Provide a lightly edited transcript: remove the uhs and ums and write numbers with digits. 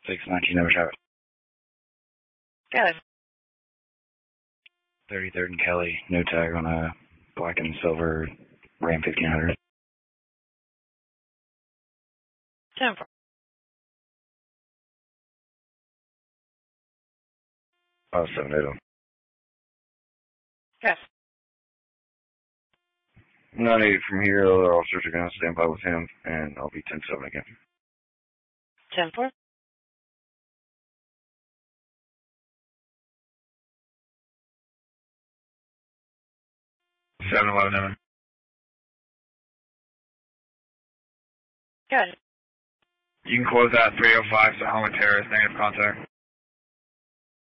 619 over traffic. Got it. 33rd and Kelly, no tag on a black and silver Ram 1500. 10-4. Oh, 780. Yes. 98 from here, other officers are going to stand by with him, and I'll be 10-7 again. 10-4. 711. Got it. You can close out 305, so home with terrorist, negative contact.